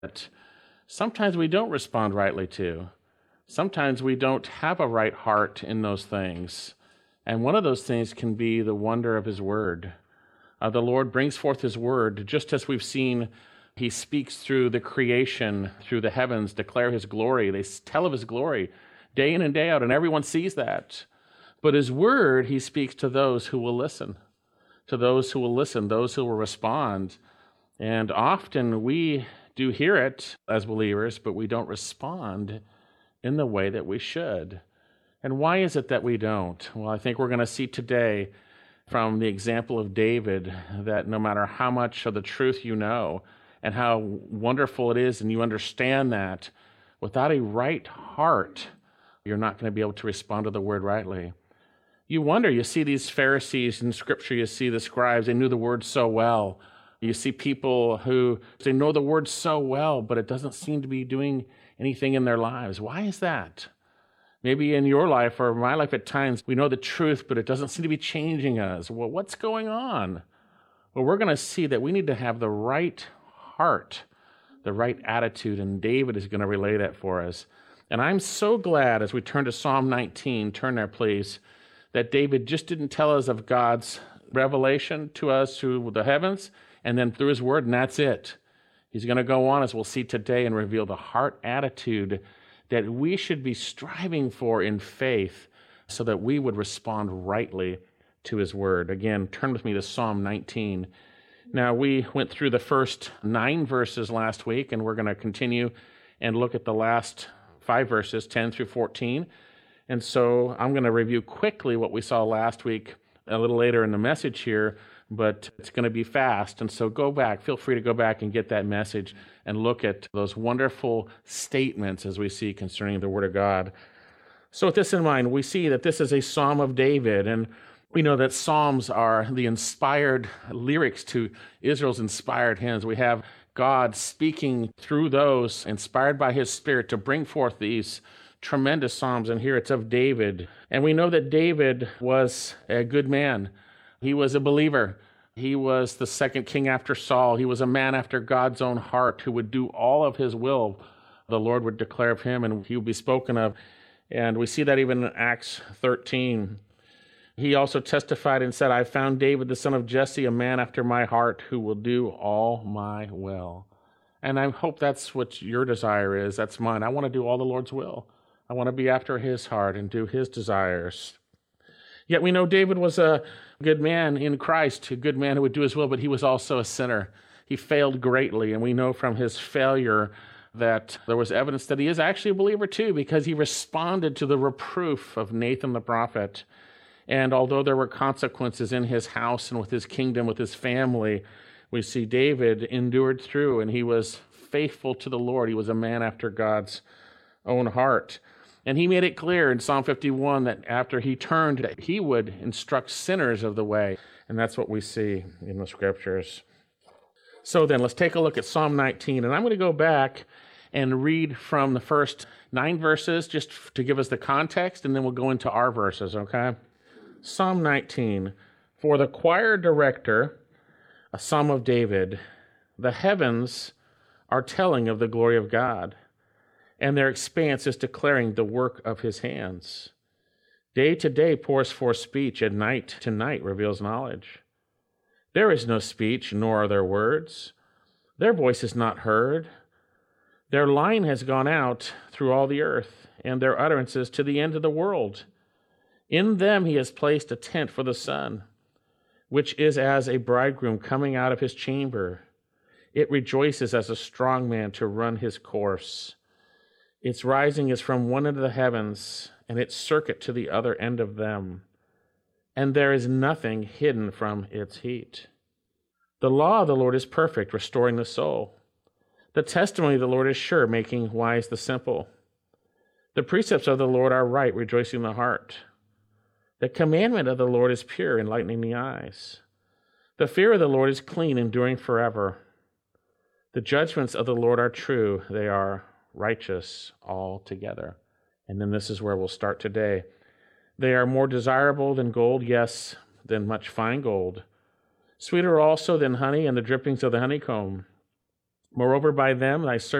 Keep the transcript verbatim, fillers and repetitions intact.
that sometimes we don't respond rightly to. Sometimes we don't have a right heart in those things. And one of those things can be the wonder of his word. Uh, the Lord brings forth his word, just as we've seen he speaks through the creation, through the heavens, declare his glory. They tell of his glory day in and day out, and everyone sees that. But his word, he speaks to those who will listen, to those who will listen, those who will respond. And often we do hear it as believers, but we don't respond in the way that we should. And why is it that we don't? Well, I think we're going to see today from the example of David that no matter how much of the truth you know and how wonderful it is and you understand that, without a right heart, you're not going to be able to respond to the word rightly. You wonder, you see these Pharisees in Scripture, you see the scribes, they knew the word so well. You see people who, they know the word so well, but it doesn't seem to be doing anything in their lives. Why is that? Maybe in your life or my life at times, we know the truth, but it doesn't seem to be changing us. Well, what's going on? Well, we're going to see that we need to have the right heart, the right attitude, and David is going to relay that for us. And I'm so glad as we turn to Psalm nineteen, turn there please, that David just didn't tell us of God's revelation to us through the heavens and then through his word, and that's it. He's going to go on, as we'll see today, and reveal the heart attitude that we should be striving for in faith so that we would respond rightly to his word. Again, turn with me to Psalm nineteen. Now, we went through the first nine verses last week, and we're going to continue and look at the last five verses, ten through fourteen. And so I'm going to review quickly what we saw last week a little later in the message here, but it's going to be fast. And so go back, feel free to go back and get that message and look at those wonderful statements as we see concerning the Word of God. So with this in mind, we see that this is a Psalm of David, and we know that Psalms are the inspired lyrics to Israel's inspired hymns. We have God speaking through those, inspired by his Spirit, to bring forth these tremendous Psalms, and here it's of David. And we know that David was a good man. He was a believer. He was the second king after Saul. He was a man after God's own heart who would do all of his will. The Lord would declare of him, and he would be spoken of. And we see that even in Acts thirteen. He also testified and said, I found David, the son of Jesse, a man after my heart who will do all my will. And I hope that's what your desire is. That's mine. I want to do all the Lord's will. I want to be after his heart and do his desires. Yet we know David was a good man in Christ, a good man who would do his will, but he was also a sinner. He failed greatly, and we know from his failure that there was evidence that he is actually a believer too, because he responded to the reproof of Nathan the prophet. And although there were consequences in his house and with his kingdom, with his family, we see David endured through, and he was faithful to the Lord. He was a man after God's own heart. And he made it clear in Psalm fifty-one that after he turned, that he would instruct sinners of the way. And that's what we see in the scriptures. So then, let's take a look at Psalm nineteen. And I'm going to go back and read from the first nine verses just to give us the context, and then we'll go into our verses, okay? Psalm nineteen. For the choir director, a psalm of David, the heavens are telling of the glory of God, and their expanse is declaring the work of his hands. Day to day pours forth speech, and night to night reveals knowledge. There is no speech, nor are there words. Their voice is not heard. Their line has gone out through all the earth, and their utterances to the end of the world. In them he has placed a tent for the sun, which is as a bridegroom coming out of his chamber. It rejoices as a strong man to run his course. Its rising is from one end of the heavens, and its circuit to the other end of them. And there is nothing hidden from its heat. The law of the Lord is perfect, restoring the soul. The testimony of the Lord is sure, making wise the simple. The precepts of the Lord are right, rejoicing the heart. The commandment of the Lord is pure, enlightening the eyes. The fear of the Lord is clean, enduring forever. The judgments of the Lord are true, they are righteous altogether. And then this is where we'll start today. They are more desirable than gold, yes, than much fine gold. Sweeter also than honey and the drippings of the honeycomb. Moreover, by them thy